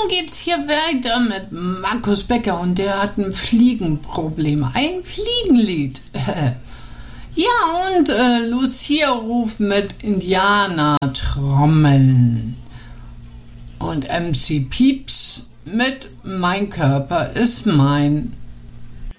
nun geht's hier weiter mit Markus Becker und der hat ein Fliegenproblem. Ein Fliegenlied. Ja, und Lucia ruft mit Indianertrommeln. Und MC Pieps mit Mein Körper ist mein.